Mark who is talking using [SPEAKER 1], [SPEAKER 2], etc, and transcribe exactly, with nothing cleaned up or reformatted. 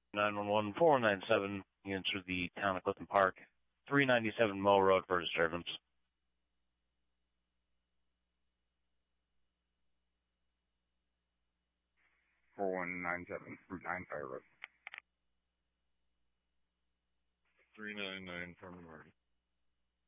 [SPEAKER 1] nine one one, four one nine seven, you enter the town of Clifton Park, three ninety-seven Mill Road for disturbance.
[SPEAKER 2] four one nine seven, Route nine, Fire Road.
[SPEAKER 3] three ninety-nine from the Marty.